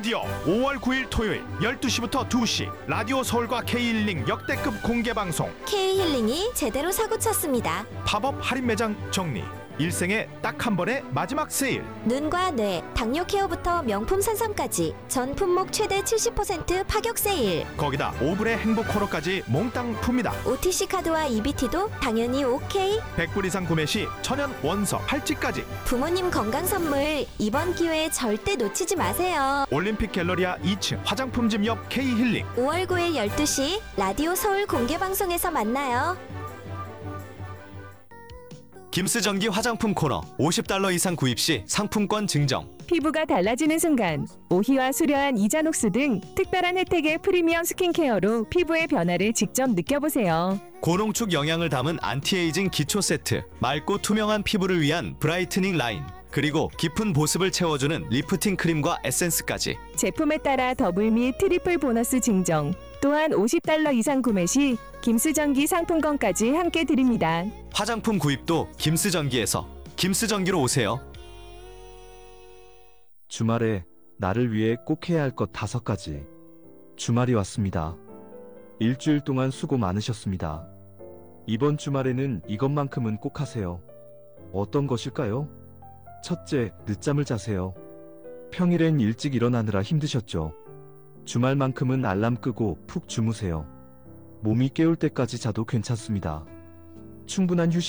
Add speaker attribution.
Speaker 1: 드디어 5월 9일 토요일 12시부터 2시 라디오 서울과 K힐링 역대급 공개방송
Speaker 2: K힐링이 제대로 사고쳤습니다.
Speaker 1: 팝업 할인 매장 정리 일생에 딱 한 번의 마지막 세일
Speaker 2: 눈과 뇌, 당뇨 케어부터 명품 산삼까지 전 품목 최대 70% 파격 세일.
Speaker 1: 거기다 오블의 행복 코너까지 몽땅 풉니다.
Speaker 2: OTC 카드와 EBT도 당연히 오케이.
Speaker 1: 100불 이상 구매 시 천연 원서 팔찌까지
Speaker 2: 부모님 건강 선물 이번 기회에 절대 놓치지 마세요.
Speaker 1: 올림픽 갤러리아 2층 화장품점 옆 K힐링
Speaker 2: 5월 9일 12시 라디오 서울 공개방송에서 만나요.
Speaker 3: 김스전기 화장품 코너 50달러 이상 구입 시 상품권 증정.
Speaker 4: 피부가 달라지는 순간 오희와 수려한 이자녹스 등 특별한 혜택의 프리미엄 스킨케어로 피부의 변화를 직접 느껴보세요.
Speaker 3: 고농축 영양을 담은 안티에이징 기초 세트, 맑고 투명한 피부를 위한 브라이트닝 라인, 그리고 깊은 보습을 채워주는 리프팅 크림과 에센스까지.
Speaker 4: 제품에 따라 더블 및 트리플 보너스 증정, 또한 50달러 이상 구매 시 김스전기 상품권까지 함께 드립니다.
Speaker 3: 화장품 구입도 김스전기에서. 김스전기로 오세요.
Speaker 5: 주말에 나를 위해 꼭 해야 할 것 5가지. 주말이 왔습니다. 일주일 동안 수고 많으셨습니다. 이번 주말에는 이것만큼은 꼭 하세요. 어떤 것일까요? 첫째, 늦잠을 자세요. 평일엔 일찍 일어나느라 힘드셨죠? 주말만큼은 알람 끄고 푹 주무세요. 몸이 깨울 때까지 자도 괜찮습니다. 충분한 휴식